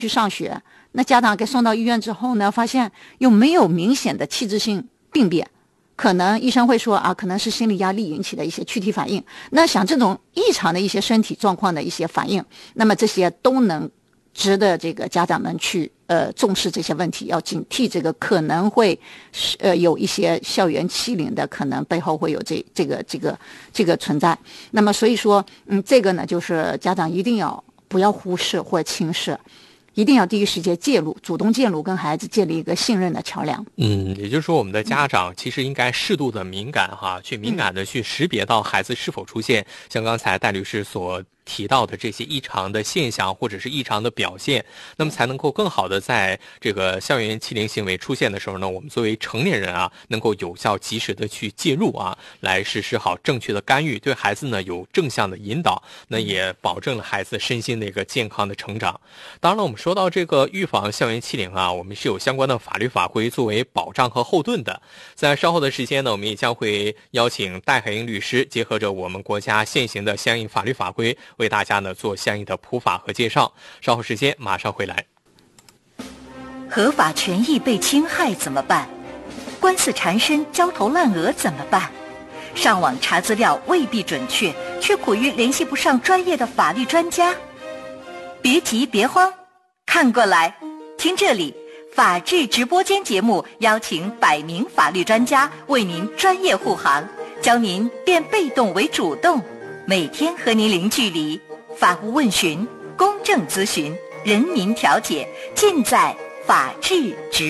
去上学，那家长给送到医院之后呢，发现又没有明显的器质性病变，可能医生会说啊，可能是心理压力引起的一些躯体反应。那像这种异常的一些身体状况的一些反应，那么这些都能值得这个家长们去重视这些问题，要警惕这个可能会有一些校园欺凌的可能背后会有这个存在。那么所以说这个呢就是家长一定要不要忽视或轻视，一定要第一时间介入，主动介入，跟孩子建立一个信任的桥梁。 也就是说我们的家长其实应该适度的敏感去敏感的去识别到孩子是否出现像刚才戴律师所提到的这些异常的现象或者是异常的表现，那么才能够更好的在这个校园欺凌行为出现的时候呢，我们作为成年人能够有效及时的去介入来实施好正确的干预，对孩子呢有正向的引导，那也保证了孩子身心的一个健康的成长。当然了，我们说到这个预防校园欺凌我们是有相关的法律法规作为保障和后盾的。在稍后的时间呢，我们也将会邀请戴海英律师结合着我们国家现行的相应法律法规，为大家呢做相应的普法和介绍。稍后时间马上回来。 合法权益被侵害怎么办？官司缠身，焦头烂额怎么办？上网查资料未必准确，却苦于联系不上专业的法律专家。别急别慌，看过来，听这里，法治直播间节目邀请100名法律专家为您专业护航，教您变被动为主动，每天和您零距离，法务问询、公正咨询、人民调解，尽在法治直